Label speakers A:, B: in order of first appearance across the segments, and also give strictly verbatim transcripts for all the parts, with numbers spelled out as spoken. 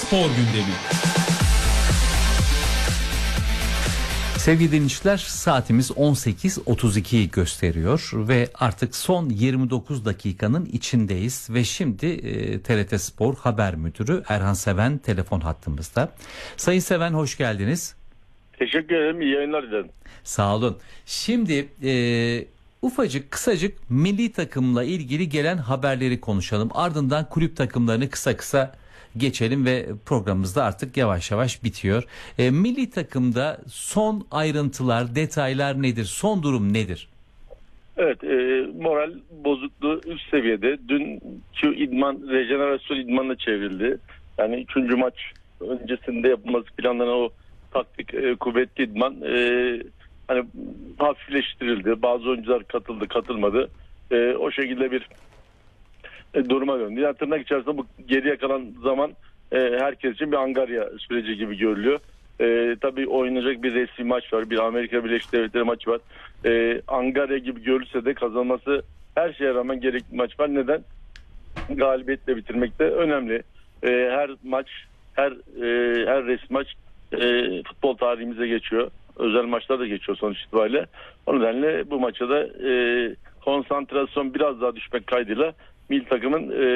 A: Spor gündemi.
B: Sevgili dinleyiciler, saatimiz on sekiz otuz ikiyi gösteriyor ve artık son yirmi dokuz dakikanın içindeyiz ve şimdi e, T R T Spor Haber Müdürü Erhan Seven telefon hattımızda. Sayın Seven, hoş geldiniz.
C: Teşekkür ederim. İyi yayınlar dilerim.
B: Sağ olun. Şimdi e, ufacık kısacık milli takımla ilgili gelen haberleri konuşalım. Ardından kulüp takımlarını kısa kısa geçelim ve programımız da artık yavaş yavaş bitiyor. E, milli takımda son ayrıntılar, detaylar nedir? Son durum nedir?
C: Evet, e, moral bozukluğu üst seviyede. Dünkü idman, rejenerasyon idmanına çevrildi. Yani üçüncü maç öncesinde yapılması planlanan o taktik e, kuvvetli idman e, hani hafifleştirildi. Bazı oyuncular katıldı, katılmadı. E, o şekilde bir e, duruma döndü. Yani tırnak içerisinde bu geriye kalan zaman e, herkes için bir angarya süreci gibi görülüyor. E, tabii oynanacak bir resmi maç var. Bir Amerika Birleşik Devletleri maçı var. E, angarya gibi görülse de kazanması her şeye rağmen gerekli maç var. Neden? Galibiyetle bitirmek de önemli. E, her maç, her e, her resmi maç e, futbol tarihimize geçiyor. Özel maçlar da geçiyor sonuç itibariyle. O nedenle bu maça da e, konsantrasyon biraz daha düşmek kaydıyla milli takımın e,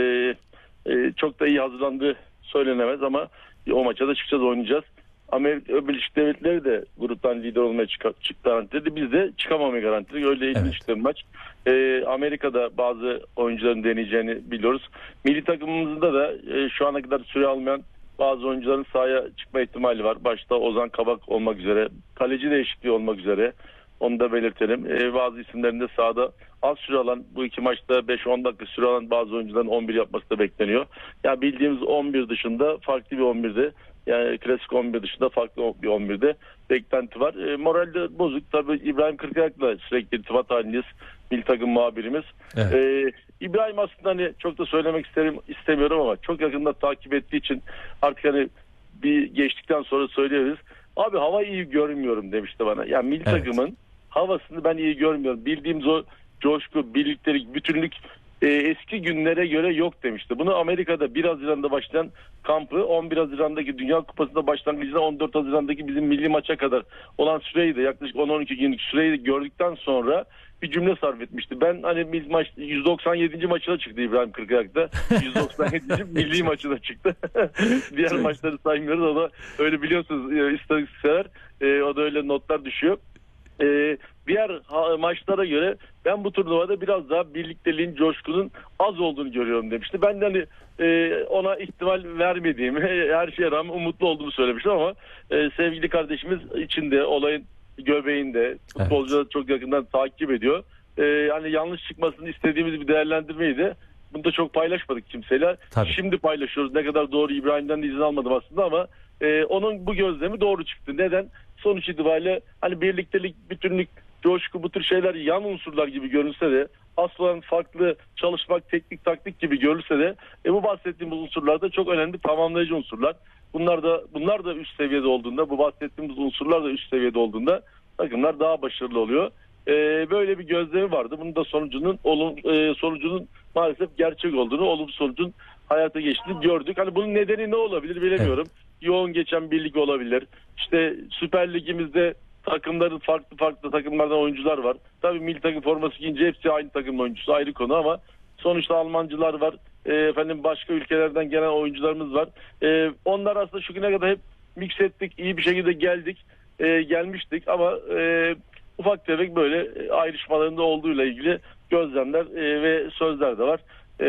C: e, çok da iyi hazırlandığı söylenemez ama o maça da çıkacağız, oynayacağız. Amerika Birleşik Devletleri de gruptan lider olmaya çık- çıktı garantiledi. Biz de çıkamamaya garantiledi. Öyle ilginç evet. bir maç. E, Amerika'da bazı oyuncuların deneyeceğini biliyoruz. Milli takımımızda da e, şu ana kadar süre almayan bazı oyuncuların sahaya çıkma ihtimali var. Başta Ozan Kabak olmak üzere, kaleci değişikliği olmak üzere. Onu da belirtelim. Ee, bazı isimlerin de sahada az süre alan, bu iki maçta beş on dakika süre alan bazı oyuncuların on bir yapması da bekleniyor. Yani bildiğimiz on bir dışında farklı bir on birde, yani klasik on bir dışında farklı bir on birde beklenti var. E, moral de bozuk. Tabii İbrahim Kırkayak'la sürekli irtibat halindeyiz. Milli takım muhabirimiz. Evet. E, İbrahim aslında hani çok da söylemek isterim, istemiyorum ama çok yakında takip ettiği için artık hani bir geçtikten sonra söyleyebiliriz. Abi hava iyi görmüyorum demişti bana. Yani milli evet. takımın havasını ben iyi görmüyorum. Bildiğimiz o coşku, birliktelik, bütünlük e, eski günlere göre yok demişti. Bunu Amerika'da bir Haziran'da başlayan kampı on bir Haziran'daki Dünya Kupası'nda başlangıcında on dört Haziran'daki bizim milli maça kadar olan süreyi de yaklaşık on on iki günlük süreyi de gördükten sonra bir cümle sarf etmişti. Ben hani milli maç yüz doksan yedinci maçına çıktı İbrahim Kırkayak'ta. yüz doksan yedinci milli maçına çıktı. Diğer maçları saymıyoruz. O da öyle biliyorsunuz e, istatistikler. E, o da öyle notlar düşüyor. Ee, diğer ha, maçlara göre ben bu turnuvada biraz daha birlikteliğin, coşkunun az olduğunu görüyorum demişti. Ben de hani e, ona ihtimal vermediğimi, her şeye rağmen umutlu olduğumu söylemiştim ama e, sevgili kardeşimiz içinde, olayın göbeğinde, futbolcuları evet. çok yakından takip ediyor. E, hani yanlış çıkmasını istediğimiz bir değerlendirmeydi. Bunu da çok paylaşmadık kimseyle. Tabii. Şimdi paylaşıyoruz. Ne kadar doğru, İbrahim'den de izin almadım aslında ama e, onun bu gözlemi doğru çıktı. Neden? Sonuç itibariyle hani birliktelik, bütünlük, coşku, bu tür şeyler yan unsurlar gibi görünse de aslen farklı çalışmak, teknik, taktik gibi görülse de e, bu bahsettiğimiz unsurlar da çok önemli tamamlayıcı unsurlar. Bunlar da bunlar da üst seviyede olduğunda, bu bahsettiğimiz unsurlar da üst seviyede olduğunda takımlar daha başarılı oluyor. E, böyle bir gözlemi vardı. Bunun da sonucunun olum, e, sonucunun maalesef gerçek olduğunu, olumsuz sonucun hayata geçtiğini gördük. Hani bunun nedeni ne olabilir bilemiyorum. Evet. Yoğun geçen bir lig olabilir. İşte Süper Ligimizde takımların farklı farklı takımlardan oyuncular var. Tabii milli takım forması giyince hepsi aynı takım oyuncusu, ayrı konu ama sonuçta Almancılar var. E, efendim başka ülkelerden gelen oyuncularımız var. E, onlar aslında şu güne kadar hep mix ettik, iyi bir şekilde geldik, e, gelmiştik ama e, ufak tefek böyle ayrışmalarında olduğuyla ilgili gözlemler e, ve sözler de var. E,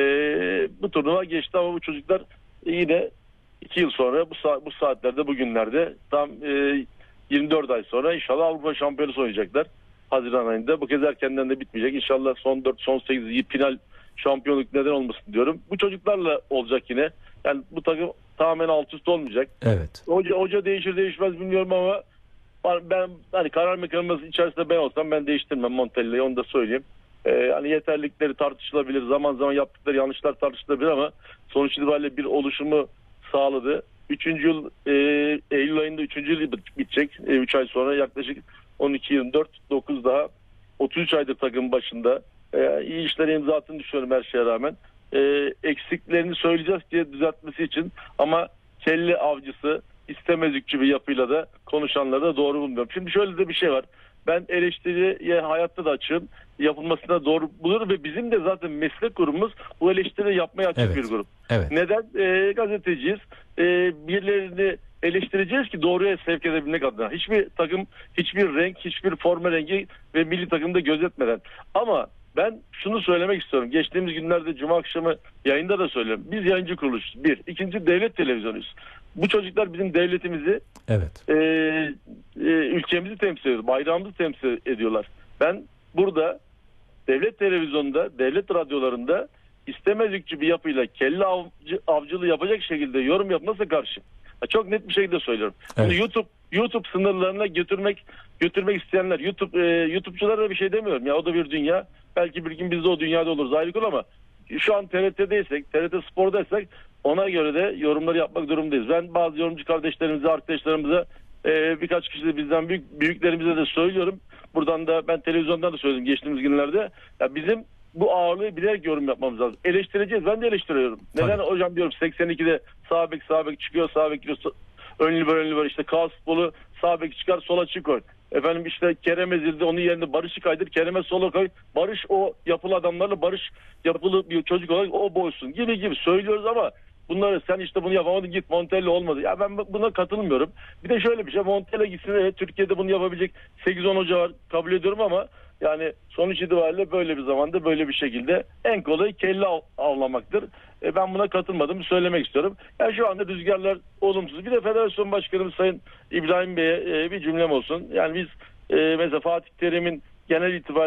C: bu turnuva geçti ama bu çocuklar yine iki yıl sonra bu, sa- bu saatlerde, bugünlerde tam e, yirmi dört ay sonra inşallah Avrupa Şampiyonası oynayacaklar. Haziran ayında. Bu kez erkenden de bitmeyecek. İnşallah son dört, son sekiz final şampiyonluk neden olmasın diyorum. Bu çocuklarla olacak yine. Yani bu takım tamamen alt üst olmayacak.
B: Evet.
C: Hoca, hoca değişir değişmez bilmiyorum ama ben hani karar mekanizması içerisinde ben olsam ben değiştirmem Montella'yı, onu da söyleyeyim. Ee, hani yeterlilikleri tartışılabilir. Zaman zaman yaptıkları yanlışlar tartışılabilir ama sonuç itibariyle bir oluşumu sağladı. Üçüncü yıl e, Eylül ayında üçüncü yıl bitecek. E, üç ay sonra yaklaşık on iki yirmi dört dokuz daha otuz üç aydır takım başında. E, iyi işlere imza attığını düşünüyorum her şeye rağmen. E, eksiklerini söyleyeceğiz diye düzeltmesi için ama kelle avcısı, istemezlikçi bir yapıyla da konuşanları da doğru bulmuyorum. Şimdi şöyle de bir şey var. Ben eleştiriye hayatta da açığım. Yapılmasına doğru bulurum ve bizim de zaten meslek grubumuz bu eleştiri yapmaya açık
B: Evet.
C: bir grup.
B: Evet.
C: Neden? E, gazeteciyiz. E, birilerini eleştireceğiz ki doğruya sevk edebilmek adına. Hiçbir takım, hiçbir renk, hiçbir forma rengi ve milli takımda gözetmeden. Ama ben şunu söylemek istiyorum. Geçtiğimiz günlerde Cuma akşamı yayında da söylüyorum. Biz yayıncı kuruluşuz. Bir. İkinci, devlet televizyonuyuz. Bu çocuklar bizim devletimizi,
B: Evet.
C: e, e, ülkemizi temsil ediyor. Bayrağımızı temsil ediyorlar. Ben burada devlet televizyonunda, devlet radyolarında istemezlikçi bir yapıyla kelle avcı, avcılığı yapacak şekilde yorum yapmasına karşı. Çok net bir şekilde söylüyorum.
B: Evet.
C: Bunu YouTube YouTube sınırlarına götürmek götürmek isteyenler, YouTube e, YouTube'culara da bir şey demiyorum. Ya o da bir dünya. Belki bir gün biz de o dünyada oluruz, ayrı konu, ama şu an T R T'deysek, T R T Spor'daysak ona göre de yorumları yapmak durumundayız. Ben bazı yorumcu kardeşlerimize, arkadaşlarımıza, e, birkaç kişi de bizden büyük büyüklerimize de söylüyorum. Buradan da ben televizyondan da söyledim geçtiğimiz günlerde. Ya bizim bu ağırlığı bilerek yorum yapmamız lazım. Eleştireceğiz. Ben de eleştiriyorum. Neden
B: Tabii.
C: hocam diyorum seksen ikide sağ bek sağ bek çıkıyor, sağ bek giriyor, önlü var önlü var, işte Kaos futbolu sağ bek çıkar, sola çık koy. Efendim işte Kerem ezildi, onun yerine Barış'ı kaydır, Kerem'e sola koy. Barış o yapılı adamlarla, Barış yapılı bir çocuk olarak o boysun gibi gibi söylüyoruz ama bunları sen işte bunu yapamadın, git Montella olmadı. Ya ben buna katılmıyorum. Bir de şöyle bir şey, Montella gitsin, evet, Türkiye'de bunu yapabilecek sekiz on hoca var, kabul ediyorum, ama yani sonuç itibariyle böyle bir zamanda böyle bir şekilde en kolayı kelle av, avlamaktır. E ben buna katılmadım, söylemek istiyorum. Yani şu anda rüzgarlar olumsuz. Bir de Federasyon Başkanımız Sayın İbrahim Bey'e e, bir cümlem olsun. Yani biz e, mesela Fatih Terim'in genel itibariyle